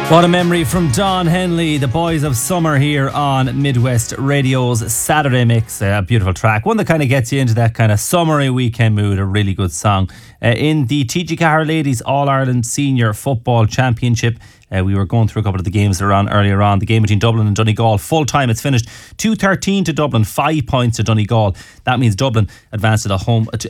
What a memory from Don Henley, the Boys of Summer here on Midwest Radio's Saturday Mix. A beautiful track, one that kind of gets you into that kind of summery weekend mood. A really good song. In the TG Cahir Ladies All-Ireland Senior Football Championship, we were going through a couple of the games that were on earlier on. The game between Dublin and Donegal, full time, it's finished 2-13 to Dublin, 5 points to Donegal. That means Dublin advanced to the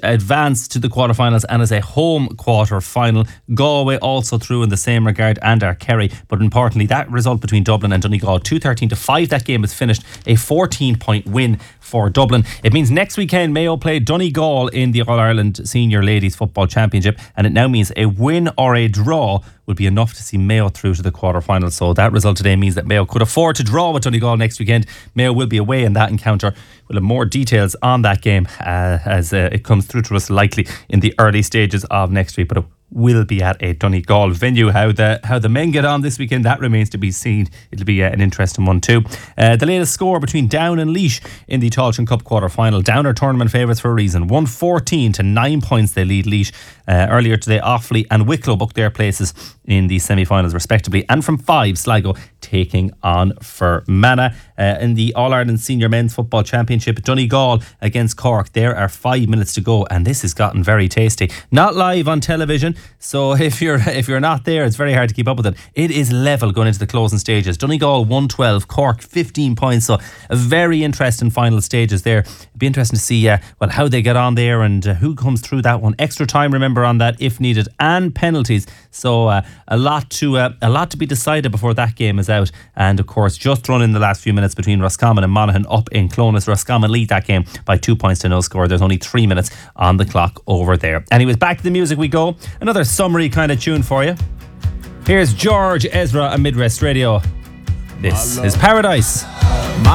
quarterfinals and as a home quarter final. Galway also through in the same regard, and our Kerry. But importantly, that result between Dublin and Donegal, 2-13 to 5, that game is finished a 14-point win for Dublin. It means next weekend Mayo play Donegal in the All-Ireland Senior Ladies Football Championship, and it now means a win or a draw will be enough to see Mayo through to the quarterfinals. So that result today means that Mayo could afford to draw with Donegal next weekend. Mayo will be away in that encounter. We'll have more details on that game as it comes through to us likely in the early stages of next week. But it will be at a Donegal venue. How the men get on this weekend, that remains to be seen. It'll be an interesting one too. The latest score between Down and Laois in the Tailteann Cup quarter final. Down are tournament favourites for a reason. 114 to 9 points they lead Laois. Earlier today, Offaly and Wicklow booked their places in the semi-finals respectively, and from 5 Sligo taking on Fermanagh. In the All-Ireland Senior Men's Football Championship, Donegal against Cork. There are 5 minutes to go, and this has gotten very tasty. Not live on television, so if you're not there, it's very hard to keep up with it. It is level going into the closing stages. Donegal 112, Cork 15 points, so a very interesting final stages there. It'd be interesting to see how they get on there and who comes through that one. Extra time, remember, on that if needed, and penalties. So a lot to be decided before that game is out. And of course, just run in the last few minutes between Roscommon and Monaghan up in Clones. Roscommon lead that game by 2 points to no score. There's only 3 minutes on the clock over there. Anyways, back to the music we go. Another summery kind of tune for you. Here's George Ezra on Midwest Radio. This is Paradise.